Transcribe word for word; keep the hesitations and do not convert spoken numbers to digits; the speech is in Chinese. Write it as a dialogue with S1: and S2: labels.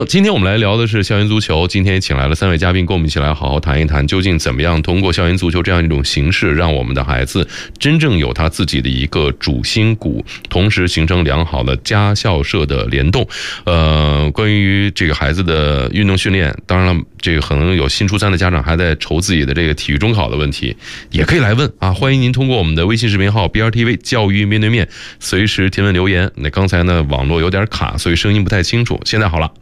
S1: 今天我们来聊的是校园足球，今天请来了三位嘉宾，跟我们一起来好好谈一谈，究竟怎么样通过校园足球这样一种形式，让我们的孩子真正有他自己的一个主心骨，同时形成良好的家校社的联动。呃，关于这个孩子的运动训练，当然了，这个可能有新初三的家长还在愁自己的这个体育中考的问题，也可以来问啊！欢迎您通过我们的微信视频号 B R T V 教育面对面随时提问留言。那刚才呢网络有点卡，所以声音不太清楚，现在好了。